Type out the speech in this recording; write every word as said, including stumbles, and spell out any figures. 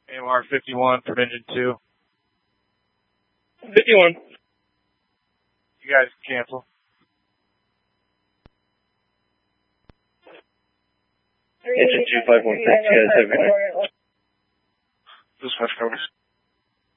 A M R fifty-one from engine two. fifty-one. You guys cancel. Engine two five one six, you guys have a good night. Dispatch covers.